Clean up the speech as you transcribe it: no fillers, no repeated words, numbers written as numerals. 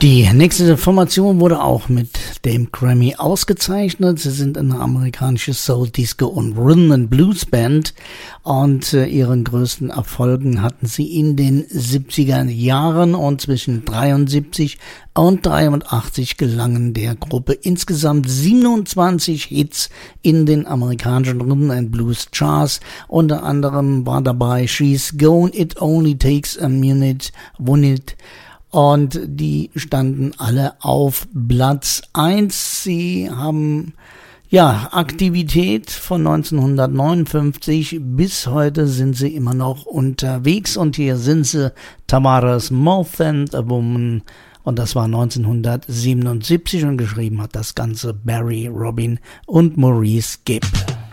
Die nächste Formation wurde auch mit dem Grammy ausgezeichnet. Sie sind eine amerikanische Soul, Disco und Rhythm and Blues Band und ihren größten Erfolgen hatten sie in den 70er Jahren und zwischen 73 und 83 gelangen der Gruppe insgesamt 27 Hits in den amerikanischen Rhythm and Blues Charts. Unter anderem war dabei She's Gone, It Only Takes a Minute, Won-It. Und die standen alle auf Platz 1. Sie haben Aktivität von 1959 bis heute sind sie immer noch unterwegs. Und hier sind sie, Tamara's Mouth and a Woman. Und das war 1977 und geschrieben hat das Ganze Barry, Robin und Maurice Gibb.